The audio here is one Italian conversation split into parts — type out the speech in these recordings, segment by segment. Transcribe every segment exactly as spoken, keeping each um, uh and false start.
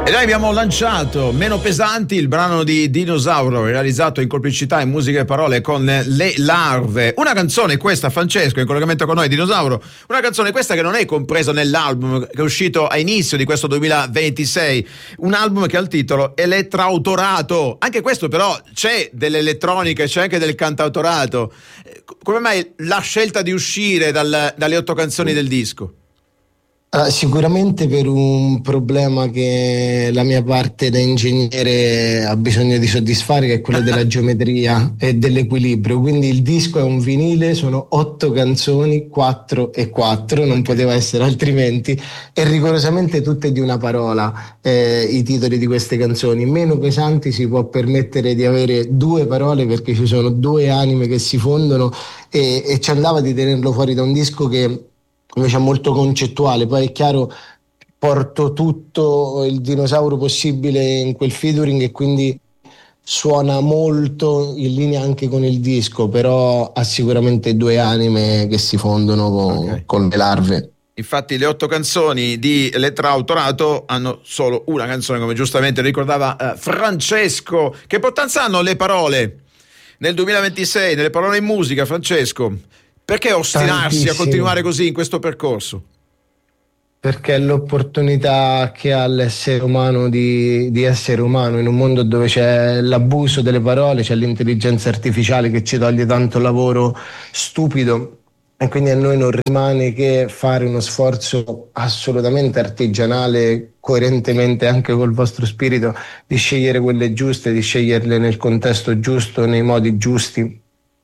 E noi abbiamo lanciato Meno Pesanti, il brano di Dinosauro realizzato in complicità in musica e parole con Le Larve. Una canzone questa, Francesco, in collegamento con noi, Dinosauro, una canzone questa che non è compresa nell'album che è uscito a inizio di questo duemilaventisei, un album che ha il titolo Elettrautorato. Anche questo però c'è dell'elettronica, c'è anche del cantautorato. Come mai la scelta di uscire dal, dalle otto canzoni del disco? Uh, sicuramente per un problema che la mia parte da ingegnere ha bisogno di soddisfare, che è quello della geometria e dell'equilibrio. Quindi il disco è un vinile, sono otto canzoni, quattro e quattro, non poteva essere altrimenti, e rigorosamente tutte di una parola, eh, i titoli di queste canzoni. Meno Pesanti si può permettere di avere due parole perché ci sono due anime che si fondono, e, e ci andava di tenerlo fuori da un disco che invece è molto concettuale. Poi è chiaro, porto tutto il dinosauro possibile in quel featuring e quindi suona molto in linea anche con il disco, però ha sicuramente due anime che si fondono con, okay. con Le Larve. Infatti le otto canzoni di Elettrautorato hanno solo una canzone, come giustamente ricordava uh, Francesco. Che importanza hanno le parole nel duemilaventisei, nelle parole in musica, Francesco? Perché ostinarsi Tantissimo. a continuare così in questo percorso? Perché è l'opportunità che ha l'essere umano di, di essere umano in un mondo dove c'è l'abuso delle parole, c'è l'intelligenza artificiale che ci toglie tanto lavoro stupido, e quindi a noi non rimane che fare uno sforzo assolutamente artigianale, coerentemente anche col vostro spirito, di scegliere quelle giuste, di sceglierle nel contesto giusto, nei modi giusti.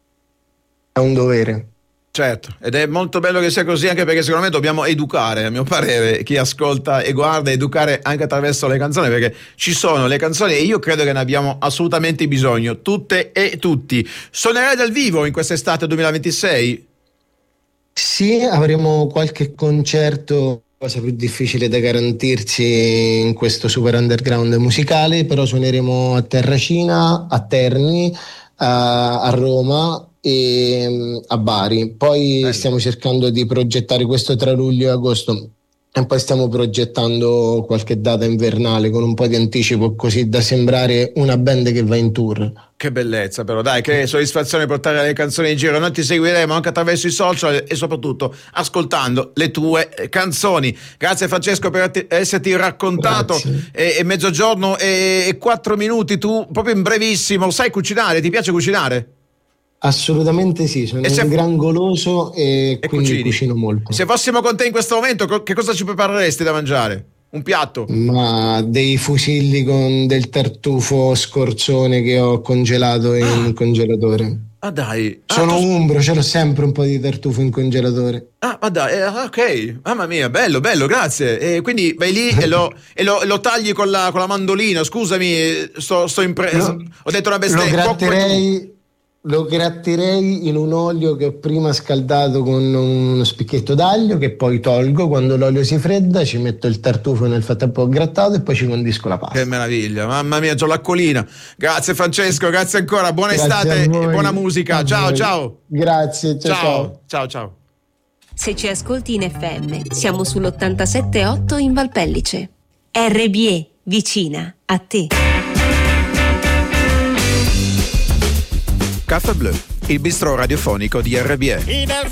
È un dovere. Certo, ed è molto bello che sia così, anche perché secondo me dobbiamo educare, a mio parere, chi ascolta e guarda, educare anche attraverso le canzoni, perché ci sono le canzoni e io credo che ne abbiamo assolutamente bisogno, tutte e tutti. Suonerai dal vivo in quest'estate duemilaventisei? Sì, avremo qualche concerto, cosa più difficile da garantirsi in questo super underground musicale, però suoneremo a Terracina, a Terni, a, a Roma e a Bari. Poi Bello. Stiamo cercando di progettare questo tra luglio e agosto, e poi stiamo progettando qualche data invernale con un po' di anticipo, così da sembrare una band che va in tour. Che bellezza, però dai, che soddisfazione portare le canzoni in giro. Noi ti seguiremo anche attraverso i social e soprattutto ascoltando le tue canzoni. Grazie Francesco per esserti raccontato. E, e mezzogiorno e, e quattro minuti, tu proprio in brevissimo sai cucinare? Ti piace cucinare? Assolutamente sì, sono un gran goloso e, e quindi cucini. cucino molto. Se fossimo con te in questo momento, che cosa ci prepareresti da mangiare? Un piatto? Ma dei fusilli con del tartufo scorzone che ho congelato in ah. congelatore. Ah dai. Sono ah, tu... umbro, ce l'ho sempre un po' di tartufo in congelatore. Ah, ma dai, eh, ok. Mamma mia, bello, bello, grazie. E quindi vai lì e lo, e lo, lo tagli con la, con la mandolina. Scusami, sto, sto in pre... no, ho detto una bestemmia. Lo gratterei... Lo gratterei in un olio che ho prima scaldato con uno spicchietto d'aglio, che poi tolgo. Quando l'olio si fredda ci metto il tartufo nel frattempo grattato e poi ci condisco la pasta. Che meraviglia, mamma mia, c'ho l'acquolina. Grazie Francesco, grazie ancora, buona grazie estate e buona musica. A ciao, voi. ciao. Grazie, ciao, ciao. Ciao, ciao. Se ci ascolti in F M, siamo sull'ottantasette virgola otto in Valpellice. R B E, vicina a te. Caffè Blu, il bistrò radiofonico di R B E.